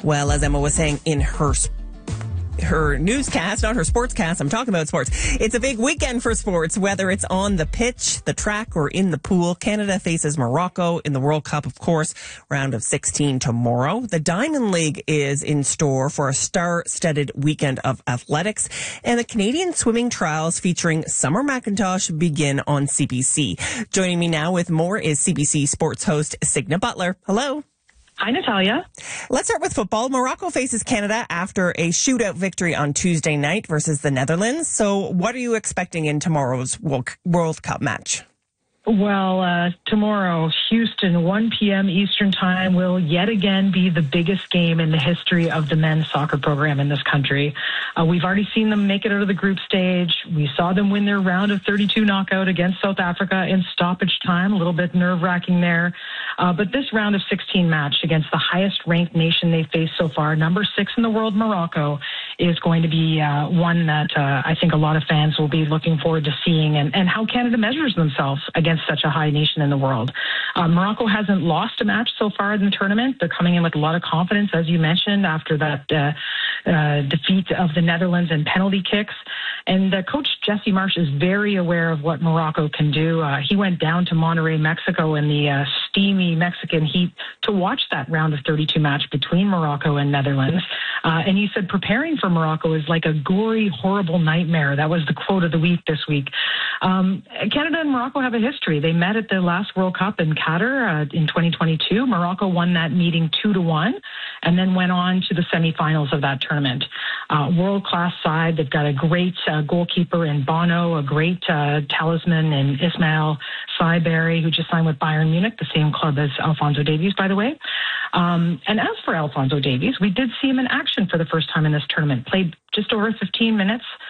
Well, as Emma was saying in her newscast, not her sportscast. I'm talking about sports. It's a big weekend for sports, whether it's on the pitch, the track, or in the pool. Canada faces Morocco in the World Cup, of course, round of 16 tomorrow. The Diamond League is in store for a star-studded weekend of athletics, and the Canadian swimming trials featuring Summer McIntosh begin on CBC. Joining me now with more is CBC sports host Signa Butler. Hello. Hi, Natalia. Let's start with football. Morocco faces Canada after a shootout victory on Tuesday night versus the Netherlands. So what are you expecting in tomorrow's World Cup match? Well, tomorrow, Houston, 1 p.m. Eastern Time, will yet again be the biggest game in the history of the men's soccer program in this country. We've already seen them make it out of the group stage. We saw them win their round of 32 knockout against South Africa in stoppage time, a little bit nerve-wracking there. But this round of 16 match against the highest-ranked nation they've faced so far, number 6 in the world, Morocco, is going to be one that I think a lot of fans will be looking forward to seeing and how Canada measures themselves against such a high nation in the world. Morocco hasn't lost a match so far in the tournament. They're coming in with a lot of confidence, as you mentioned, after that defeat of the Netherlands in penalty kicks. And coach Jesse Marsh is very aware of what Morocco can do. He went down to Monterrey, Mexico in the steamy Mexican heat to watch that round of 32 match between Morocco and Netherlands. And he said preparing for Morocco is like a gory, horrible nightmare. That was the quote of the week this week. Canada and Morocco have a history. They met at the last World Cup in Qatar in 2022. Morocco won that meeting 2-1 and then went on to the semifinals of that tournament. World-class side. They've got a great goalkeeper in Bono, a great talisman in Ismail Saiberry, who just signed with Bayern Munich, the same club as Alphonso Davies, by the way. And as for Alphonso Davies, we did see him in action for the first time in this tournament. Played just over 15 minutes.